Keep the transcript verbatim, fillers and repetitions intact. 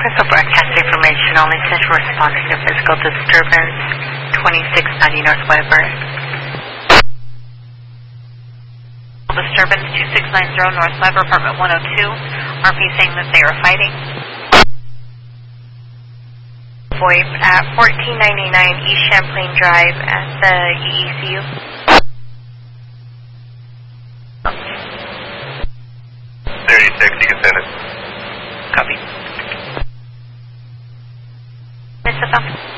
Crystal broadcast information only central responding to physical disturbance, twenty-six ninety North Weber. Disturbance two six nine zero North Weber, apartment one oh two. R P saying that they are fighting. VoIP at fourteen ninety-nine East Champlain Drive at the E E C U. thirty-six, you can send it. Copy. Mister Falcon.